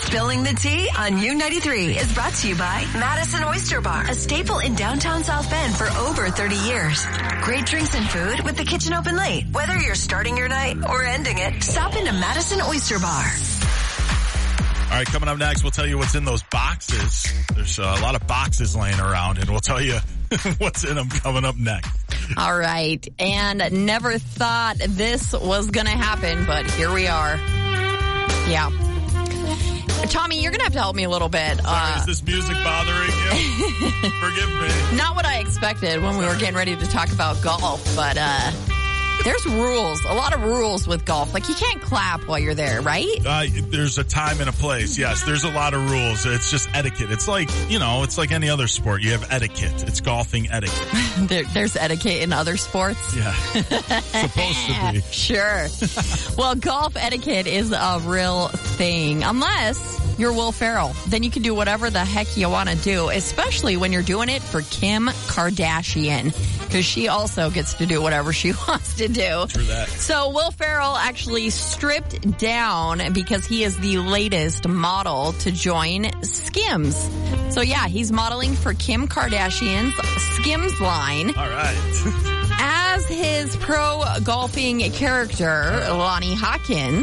Spilling the Tea on U93 is brought to you by Madison Oyster Bar, a staple in downtown South Bend for over 30 years. Great drinks and food with the kitchen open late. Whether you're starting your night or ending it, stop into Madison Oyster Bar. All right, coming up next, we'll tell you what's in those boxes. There's a lot of boxes laying around, and we'll tell you what's in them coming up next. All right, and never thought this was going to happen, but here we are. Yeah. Tommy, you're going to have to help me a little bit. Sorry, is this music bothering you? Forgive me. Not what I expected when we were getting ready to talk about golf, but there's rules, a lot of rules with golf. Like, you can't clap while you're there, right? There's a time and a place. Yes, there's a lot of rules. It's just etiquette. It's like, it's like any other sport. You have etiquette. It's golfing etiquette. There's etiquette in other sports? Yeah. Supposed to be. Sure. Well, golf etiquette is a real thing. Unless you're Will Ferrell. Then you can do whatever the heck you want to do, especially when you're doing it for Kim Kardashian, because she also gets to do whatever she wants to do. True that. So Will Ferrell actually stripped down because he is the latest model to join Skims. So yeah, he's modeling for Kim Kardashian's Skims line. All right. As his pro golfing character, Lonnie Hawkins.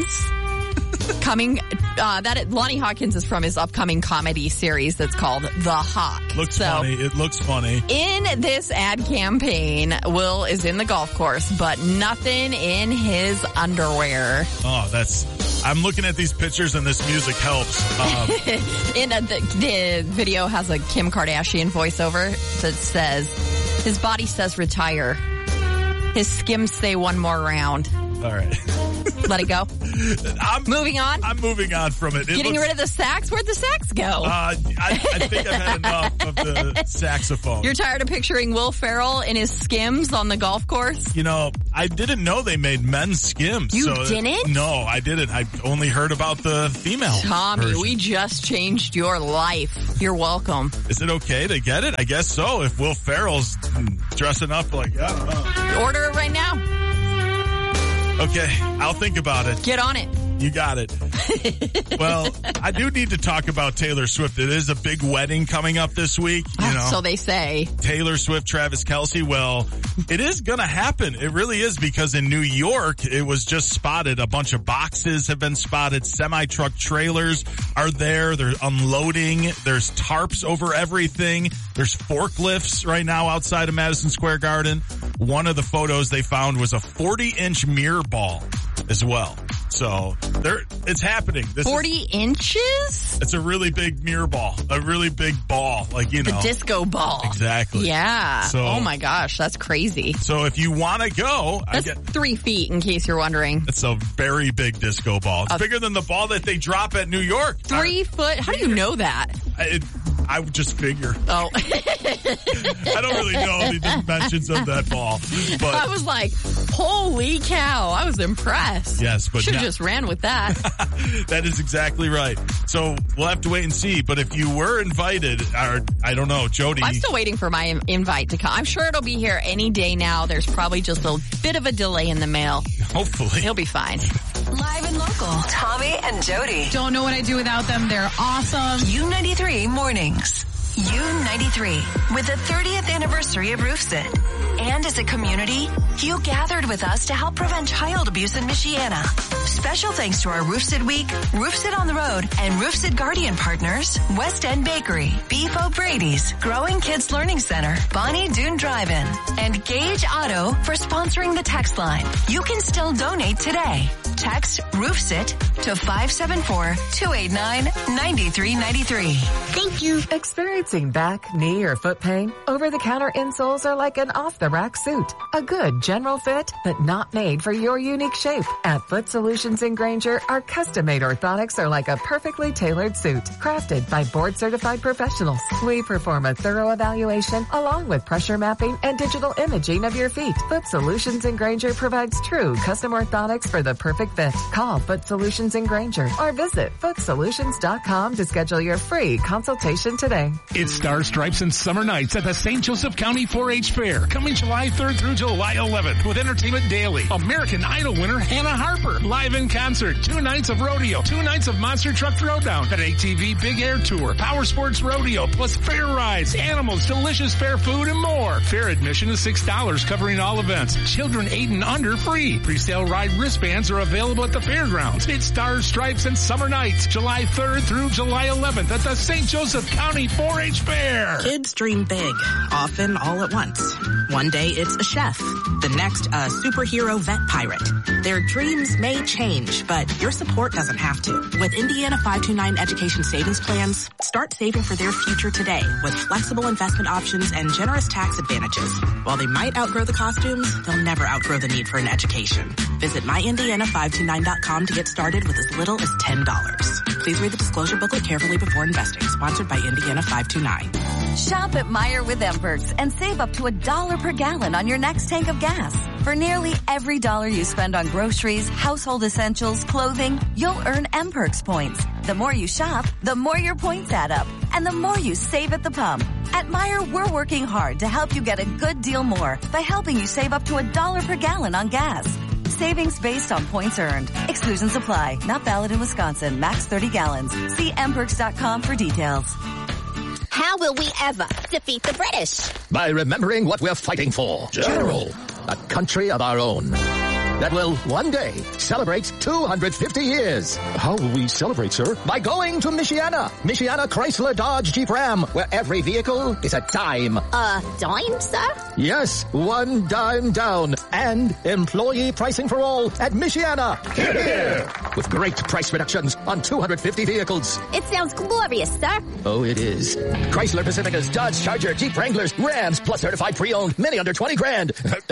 Lonnie Hawkins is from his upcoming comedy series that's called The Hawk. Looks funny. It looks funny. In this ad campaign, Will is in the golf course, but nothing in his underwear. Oh, I'm looking at these pictures and this music helps. The video has a Kim Kardashian voiceover that says, his body says retire. His Skims say one more round. All right. Let it go. Moving on? I'm moving on from it. Getting rid of the sax? Where'd the sax go? I think I've had enough of the saxophone. You're tired of picturing Will Ferrell in his Skims on the golf course? I didn't know they made men's Skims. You didn't? No, I didn't. I only heard about the female Tommy, version. We just changed your life. You're welcome. Is it okay to get it? I guess so. If Will Ferrell's dressing up like, I don't know. Order it right now. Okay, I'll think about it. Get on it. You got it. Well, I do need to talk about Taylor Swift. It is a big wedding coming up this week. So they say. Taylor Swift, Travis Kelce. Well, it is going to happen. It really is, because in New York, it was just spotted. A bunch of boxes have been spotted. Semi-truck trailers are there. They're unloading. There's tarps over everything. There's forklifts right now outside of Madison Square Garden. One of the photos they found was a 40-inch mirror ball as well. So it's happening. 40 inches? It's a really big mirror ball, a really big ball, like, The disco ball. Exactly. Yeah. So, oh my gosh, that's crazy. So if you want to go, that's 3 feet, in case you're wondering. It's a very big disco ball. It's bigger than the ball that they drop at New York. 3 foot? How do you know that? I would just figure. Oh. I don't really know the dimensions of that ball. But I was like, holy cow. I was impressed. Yes, but should have just ran with that. That is exactly right. So we'll have to wait and see. But if you were invited, or I don't know, Jody. I'm still waiting for my invite to come. I'm sure it'll be here any day now. There's probably just a bit of a delay in the mail. Hopefully. He'll be fine. Live and local, Tommy and Jody. Don't know what I do without them. They're awesome. U93 Mornings. U93, with the 30th anniversary of RoofSit. And as a community, you gathered with us to help prevent child abuse in Michiana. Special thanks to our RoofSit Week, RoofSit on the Road, and RoofSit Guardian partners, West End Bakery, Beef O'Brady's, Growing Kids Learning Center, Bonnie Doon Drive-In, and Gage Auto for sponsoring the text line. You can still donate today. Text RoofSit to 574-289-9393. Thank you. Experiencing back, knee, or foot pain? Over-the-counter insoles are like an off-the-rack suit. A good general fit, but not made for your unique shape. At Foot Solutions in Granger, our custom-made orthotics are like a perfectly tailored suit, crafted by board-certified professionals. We perform a thorough evaluation along with pressure mapping and digital imaging of your feet. Foot Solutions in Granger provides true custom orthotics for the perfect perfect fit. Call Foot Solutions in Granger or visit footsolutions.com to schedule your free consultation today. It's Stars, Stripes, and Summer Nights at the St. Joseph County 4-H Fair, coming July 3rd through July 11th with Entertainment Daily. American Idol winner Hannah Harper, live in concert, 2 nights of rodeo, 2 nights of Monster Truck Throwdown, an ATV Big Air Tour, Power Sports Rodeo, plus fair rides, animals, delicious fair food, and more. Fair admission is $6, covering all events. Children 8 and under free. Presale ride wristbands are available at the fairgrounds. It's Stars, Stripes, and Summer Nights, July 3rd through July 11th at the St. Joseph County 4-H Fair. Kids dream big, often all at once. One day it's a chef, the next a superhero vet pirate. Their dreams may change, but your support doesn't have to. With Indiana 529 Education Savings Plans, start saving for their future today with flexible investment options and generous tax advantages. While they might outgrow the costumes, they'll never outgrow the need for an education. Visit myindiana529.com to get started with as little as $10. Please read the disclosure booklet carefully before investing. Sponsored by Indiana 529. Shop at Meijer with MPerks and save up to $1 per gallon on your next tank of gas. For nearly every dollar you spend on groceries, household essentials, clothing, you'll earn MPerks points. The more you shop, the more your points add up, and the more you save at the pump. At Meijer, we're working hard to help you get a good deal more by helping you save up to $1 per gallon on gas. Savings based on points earned. Exclusions apply. Not valid in Wisconsin. Max 30 gallons. See mperks.com for details. How will we ever defeat the British? By remembering what we're fighting for. General. A country of our own. That will one day celebrate 250 years. How will we celebrate, sir? By going to Michiana. Michiana Chrysler Dodge Jeep Ram, where every vehicle is a dime. A dime, sir? Yes, 1 dime down. And employee pricing for all at Michiana. Here. With great price reductions on 250 vehicles. It sounds glorious, sir. Oh, it is. Chrysler Pacificas, Dodge Charger, Jeep Wranglers, Rams, plus certified pre-owned, many under 20 grand.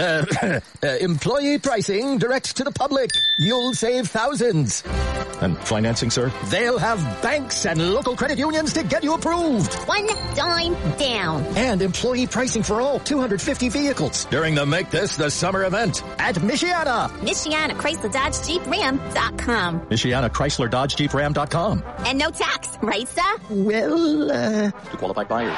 Employee pricing direct to the public. You'll save thousands. And financing, sir? They'll have banks and local credit unions to get you approved. 1 dime down. And employee pricing for all 250 vehicles during the Make This the Summer event at Michiana. Michiana Chrysler Dodge Jeep Ram.com. Michiana Chrysler Dodge Jeep Ram.com. And no tax, right, sir? Well, to qualified buyers.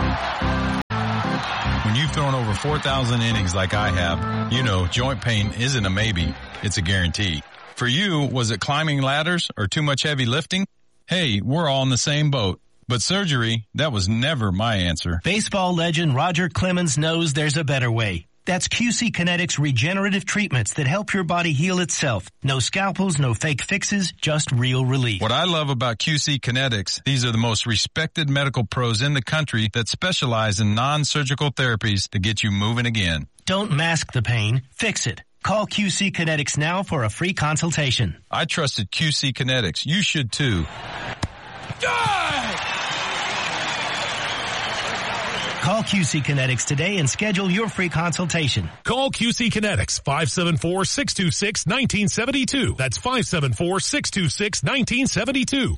When you've thrown over 4,000 innings like I have, you know joint pain isn't a maybe, it's a guarantee. For you, was it climbing ladders or too much heavy lifting? Hey, we're all in the same boat. But surgery, that was never my answer. Baseball legend Roger Clemens knows there's a better way. That's QC Kinetics regenerative treatments that help your body heal itself. No scalpels, no fake fixes, just real relief. What I love about QC Kinetics, these are the most respected medical pros in the country that specialize in non-surgical therapies to get you moving again. Don't mask the pain, fix it. Call QC Kinetics now for a free consultation. I trusted QC Kinetics. You should too. Call QC Kinetics today and schedule your free consultation. Call QC Kinetics, 574-626-1972. That's 574-626-1972.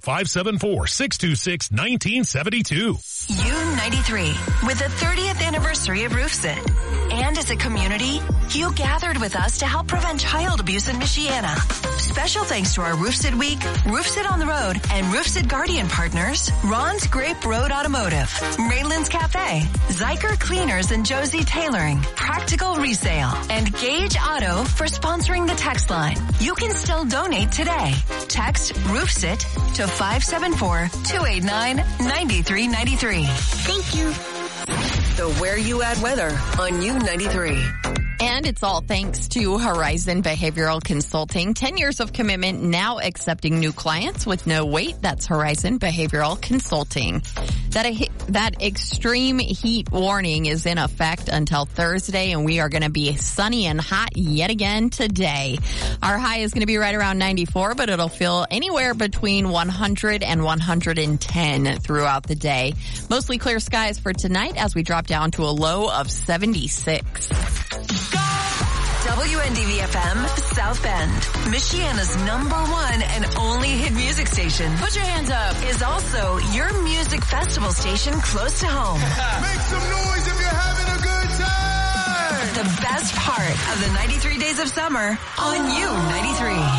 574-626-1972. U93 with the 30th anniversary of Roofsit. And as a community, you gathered with us to help prevent child abuse in Michiana. Special thanks to our Roofsit Week, Roofsit on the Road, and Roofsit Guardian partners, Ron's Grape Road Automotive, Raylan's Cafe, Zyker Cleaners and Josie Tailoring, Practical Resale, and Gage Auto for sponsoring the text line. You can still donate today. Text Roofsit to 574-289-9393. Thank you. The Where You At weather on U93. And it's all thanks to Horizon Behavioral Consulting. 10 years of commitment, now accepting new clients with no wait. That's Horizon Behavioral Consulting. That extreme heat warning is in effect until Thursday, and we are going to be sunny and hot yet again today. Our high is going to be right around 94, but it'll feel anywhere between 100 and 110 throughout the day. Mostly clear skies for tonight as we drop down to a low of 76. WNDV-FM, South Bend, Michiana's #1 and only hit music station. Put your hands up. Is also your music festival station close to home. Make some noise if you're having a good time. The best part of the 93 days of summer on U93.